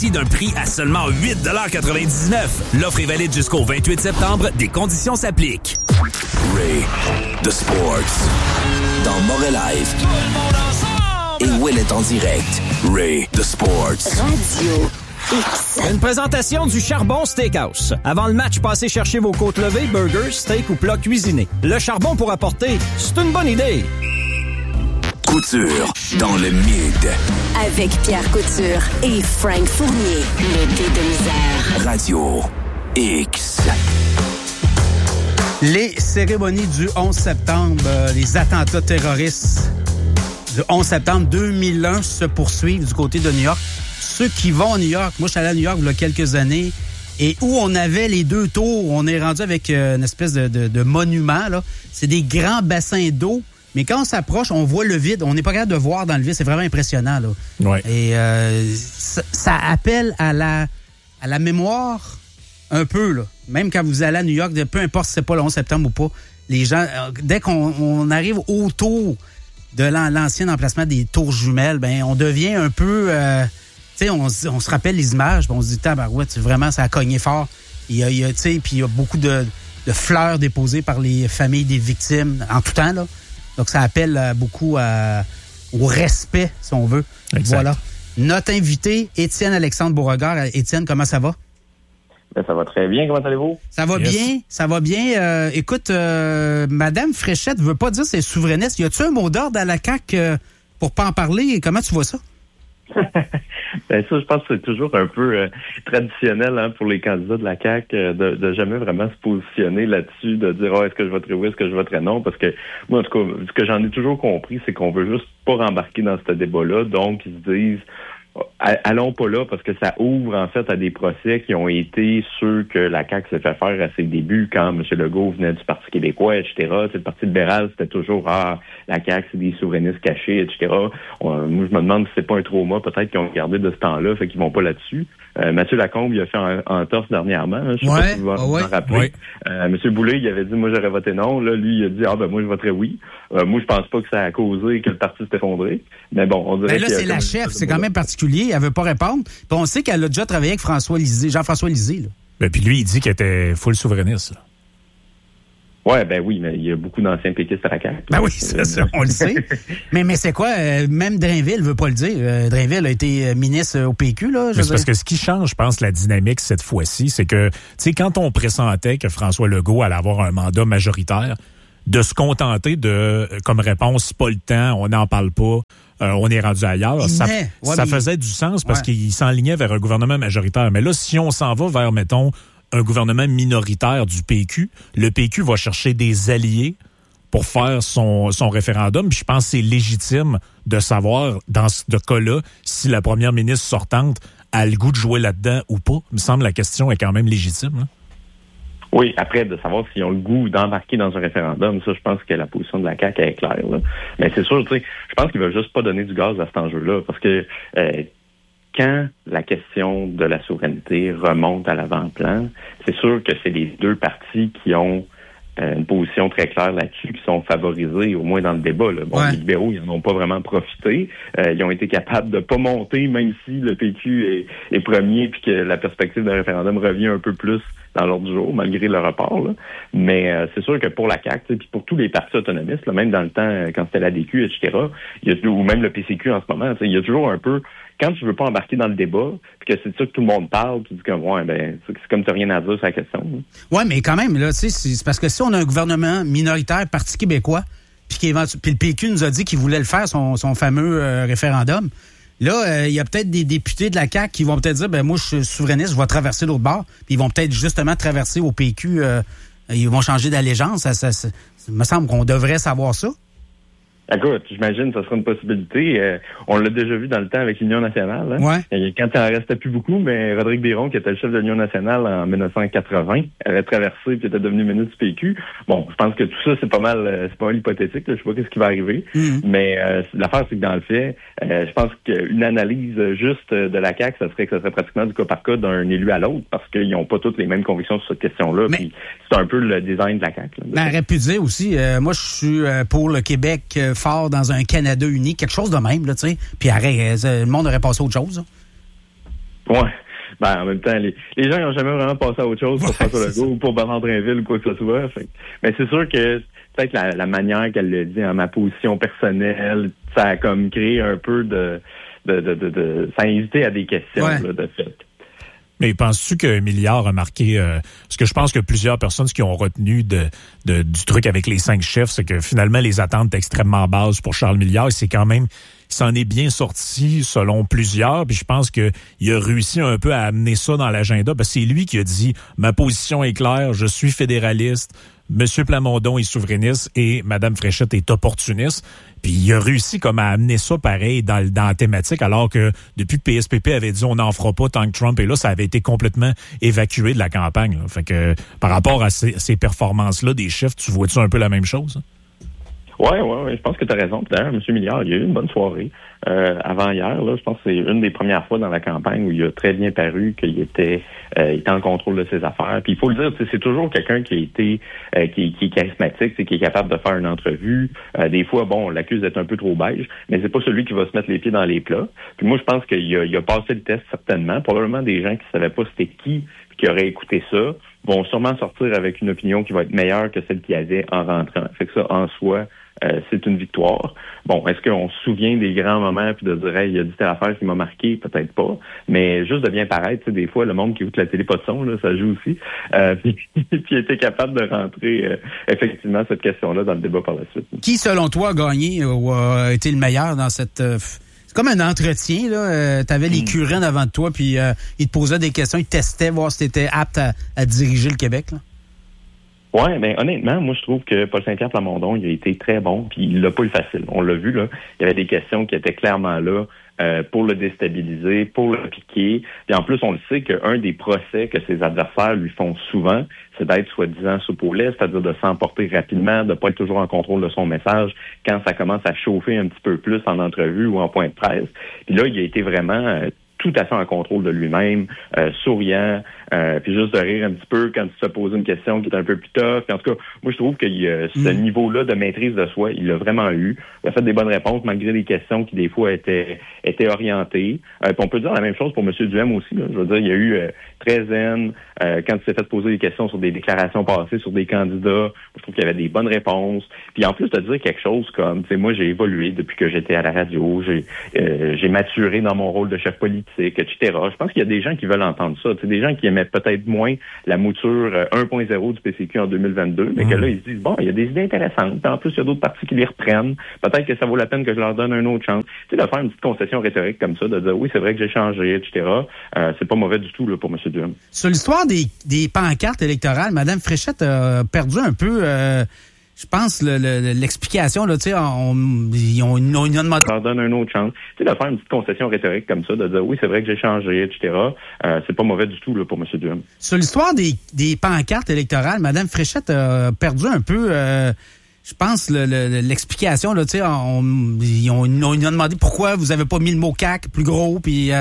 d'un prix à seulement 8,99 $. L'offre est valide jusqu'au 28 septembre. Des conditions s'appliquent. Ray the Sports. Dans Mauvais Live. Tout le monde ensemble! Et Will est en direct. Ray the Sports. Radio X. Une présentation du Charbon Steakhouse. Avant le match, passez chercher vos côtes levées, burgers, steak ou plats cuisinés. Le charbon pour apporter, c'est une bonne idée. Couture dans le mid. Avec Pierre Couture et Frank Fournier. Le dé de misère. Radio X. Les cérémonies du 11 septembre, les attentats terroristes du 11 septembre 2001 se poursuivent du côté de New York. Ceux qui vont à New York, moi je suis allé à New York il y a quelques années, et où on avait les deux tours, on est rendu avec une espèce de monument, là. C'est des grands bassins d'eau, mais quand on s'approche, on voit le vide. On n'est pas capable de voir dans le vide, c'est vraiment impressionnant, là. Ouais. Et ça appelle à la mémoire un peu, là. Même quand vous allez à New York, peu importe si c'est pas le 11 septembre ou pas, les gens, dès qu'on arrive autour de l'ancien emplacement des tours jumelles, ben on devient un peu... tu sais, on se rappelle les images, on se dit, tabarouette, vraiment, ça a cogné fort. Tu sais, puis il y a beaucoup de fleurs déposées par les familles des victimes en tout temps, là. Donc, ça appelle beaucoup au respect, si on veut. Exact. Voilà. Notre invité, Étienne-Alexandre Beauregard. Étienne, comment ça va? Ben, ça va très bien. Comment allez-vous? Ça va bien, ça va bien. Écoute, Madame Fréchette veut pas dire c'est souverainiste. Y a-tu un mot d'ordre à la CAQ pour pas en parler? Comment tu vois ça? Ben ça, je pense que c'est toujours un peu traditionnel pour les candidats de la CAQ de jamais vraiment se positionner là-dessus, de dire est-ce que je voterai oui, est-ce que je voterai non, parce que moi, en tout cas, ce que j'en ai toujours compris, c'est qu'on veut juste pas rembarquer dans ce débat-là, donc ils se disent allons pas là parce que ça ouvre en fait à des procès qui ont été ceux que la CAQ s'est fait faire à ses débuts quand M. Legault venait du Parti québécois, etc. T'sais, le Parti libéral, c'était toujours la CAQ, c'est des souverainistes cachés, etc. Moi, je me demande si c'est pas un trauma peut-être qu'ils ont gardé de ce temps-là, fait qu'ils vont pas là-dessus. Mathieu Lacombe, il a fait en torse dernièrement. Je sais pas si vous vous en rappelez. M. Boulay, il avait dit moi j'aurais voté non. Là, lui, il a dit moi je voterais oui. Moi, je pense pas que ça a causé que le parti s'est effondré. Mais bon, on dirait là, c'est la chef, c'est quand même particulier. Elle veut pas répondre. Puis on sait qu'elle a déjà travaillé avec Jean-François Lisée. Là. Puis lui, il dit qu'il était full souverainiste. Là. Ouais, ben oui, mais il y a beaucoup d'anciens péquistes à la CAQ. Ben oui, ça, on le sait. mais c'est quoi? Même Drainville veut pas le dire. Drainville a été ministre au PQ, là. C'est parce que ce qui change, je pense, la dynamique cette fois-ci, c'est que, tu sais, quand on pressentait que François Legault allait avoir un mandat majoritaire, de se contenter de, comme réponse, c'est pas le temps, on n'en parle pas, on est rendu ailleurs. Ça faisait du sens parce qu'il s'enlignait vers un gouvernement majoritaire. Mais là, si on s'en va vers, mettons, un gouvernement minoritaire du PQ, le PQ va chercher des alliés pour faire son référendum. Puis je pense que c'est légitime de savoir, dans ce cas-là, si la première ministre sortante a le goût de jouer là-dedans ou pas. Il me semble que la question est quand même légitime. Hein? Oui, après, de savoir s'ils ont le goût d'embarquer dans un référendum, ça, je pense que la position de la CAQ est claire. Là. Mais c'est sûr, tu sais, je pense qu'ils veulent juste pas donner du gaz à cet enjeu-là, parce que quand la question de la souveraineté remonte à l'avant-plan, c'est sûr que c'est les deux partis qui ont une position très claire là-dessus, qui sont favorisés, au moins dans le débat. Là. Bon, les libéraux, ils n'en ont pas vraiment profité. Ils ont été capables de pas monter, même si le PQ est premier, puis que la perspective d'un référendum revient un peu plus dans l'ordre du jour, malgré le report. Là. Mais c'est sûr que pour la CAQ, puis pour tous les partis autonomistes, là, même dans le temps, quand c'était la DQ, etc., ou même le PCQ en ce moment, il y a toujours un peu... Quand tu veux pas embarquer dans le débat, puis que c'est ça que tout le monde parle, tu dis comme c'est comme tu n'as rien à dire sur la question. Oui, mais quand même, là, c'est parce que si on a un gouvernement minoritaire, Parti québécois, puis le PQ nous a dit qu'il voulait le faire, son fameux référendum, là, il y a peut-être des députés de la CAQ qui vont peut-être dire, moi, je suis souverainiste, je vais traverser l'autre bord, puis ils vont peut-être justement traverser au PQ, ils vont changer d'allégeance. Ça me semble qu'on devrait savoir ça. Écoute, j'imagine que ça sera une possibilité. On l'a déjà vu dans le temps avec l'Union nationale. Hein? Ouais. Quand il en restait plus beaucoup, mais Rodrigue Biron, qui était le chef de l'Union nationale en 1980, avait traversé et était devenu ministre du PQ. Bon, je pense que tout ça, c'est pas mal hypothétique. Là. Je sais pas ce qui va arriver. Mais l'affaire, c'est que dans le fait, je pense qu'une analyse juste de la CAQ, ça serait pratiquement du cas par cas d'un élu à l'autre, parce qu'ils n'ont pas toutes les mêmes convictions sur cette question-là. Puis c'est un peu le design de la CAQ. Mais elle aurait pu dire aussi, moi, je suis pour le Québec fort dans un Canada uni, quelque chose de même, là, tu sais. Puis arrête, le monde aurait passé à autre chose. Ouais. Ben, en même temps, les gens n'ont jamais vraiment passé à autre chose pour François Legault ou pour Bernard Drinville ou quoi que ce soit. Mais c'est sûr que peut-être la manière qu'elle le dit, ma position personnelle, ça a comme créé un peu ça a invité à des questions, là, de fait. Mais penses-tu que Milliard a marqué... parce que je pense que plusieurs personnes, ce qui ont retenu du truc avec les 5 chefs, c'est que finalement, les attentes étaient extrêmement basses pour Charles Milliard. C'est quand même... Il s'en est bien sorti selon plusieurs, puis je pense qu'il a réussi un peu à amener ça dans l'agenda. Ben, c'est lui qui a dit « Ma position est claire, je suis fédéraliste, M. Plamondon est souverainiste et Mme Fréchette est opportuniste. » Puis il a réussi comme à amener ça pareil dans la thématique, alors que depuis que PSPP avait dit on n'en fera pas tant que Trump est là, ça avait été complètement évacué de la campagne. Là. Fait que par rapport à ces performances-là des chiffres, tu vois-tu un peu la même chose? Hein? Ouais, je pense que tu as raison. D'ailleurs, M. Milliard, il a eu une bonne soirée avant-hier. Là, je pense que c'est une des premières fois dans la campagne où il a très bien paru qu'il était en contrôle de ses affaires. Puis il faut le dire, c'est toujours quelqu'un qui a été qui est charismatique, qui est capable de faire une entrevue. Des fois, bon, on l'accuse d'être un peu trop beige, mais c'est pas celui qui va se mettre les pieds dans les plats. Puis moi, je pense qu'il a passé le test certainement. Probablement des gens qui savaient pas c'était qui qui auraient écouté ça vont sûrement sortir avec une opinion qui va être meilleure que celle qu'il y avait en rentrant. Fait que ça, en soi, c'est une victoire. Bon, est-ce qu'on se souvient des grands moments puis de dire hey, il y a dit telle affaire qui m'a marqué? Peut-être pas. Mais juste de bien paraître, tu sais, des fois, le monde qui écoute la télé pas de son, là, ça joue aussi. Puis était capable de rentrer effectivement cette question-là dans le débat par la suite. Qui, selon toi, a gagné ou a été le meilleur dans cette... C'est comme un entretien, là. T'avais les currents devant toi, puis ils te posaient des questions, ils testaient, voir si t'étais apte à diriger le Québec, là. Ouais, mais honnêtement, moi je trouve que Paul Saint-Pierre Plamondon, il a été très bon, puis il l'a pas eu facile. On l'a vu là, il y avait des questions qui étaient clairement là pour le déstabiliser, pour le piquer. Puis en plus, on le sait qu'un des procès que ses adversaires lui font souvent, c'est d'être soi-disant soupe au lait, c'est-à-dire de s'emporter rapidement, de pas être toujours en contrôle de son message quand ça commence à chauffer un petit peu plus en entrevue ou en point de presse. Puis là, il a été vraiment tout à fait en contrôle de lui-même, souriant, puis juste de rire un petit peu quand il se pose une question qui est un peu plus tough. Puis en tout cas, moi, je trouve que ce niveau-là de maîtrise de soi, il l'a vraiment eu. Il a fait des bonnes réponses malgré des questions qui, des fois, étaient orientées. Puis on peut dire la même chose pour M. Duhem aussi. Là. Je veux dire, il y a eu très zen quand il s'est fait poser des questions sur des déclarations passées, sur des candidats. Je trouve qu'il y avait des bonnes réponses. Puis en plus de dire quelque chose comme, tu sais, moi, j'ai évolué depuis que j'étais à la radio. J'ai maturé dans mon rôle de chef politique, etc. Je pense qu'il y a des gens qui veulent entendre ça. C'est des gens qui aimaient peut-être moins la mouture 1.0 du PCQ en 2022, mais que là, ils se disent, bon, il y a des idées intéressantes. En plus, il y a d'autres partis qui les reprennent. Peut-être que ça vaut la peine que je leur donne une autre chance. Tu sais, de faire une petite concession rhétorique comme ça, de dire, oui, c'est vrai que j'ai changé, etc. C'est pas mauvais du tout là, pour M. Duhem. Sur l'histoire des pancartes électorales, Mme Fréchette a perdu un peu... je pense l'explication, là, tu sais, ils ont demandé... Je leur donne une autre chance. Tu sais, de faire une petite concession rhétorique comme ça, de dire oui, c'est vrai que j'ai changé, etc. C'est pas mauvais du tout là, pour M. Duhem. Sur l'histoire des pancartes électorales, Mme Fréchette a perdu un peu... je pense l'explication, là, tu sais, ils ont demandé pourquoi vous avez pas mis le mot CAQ plus gros, puis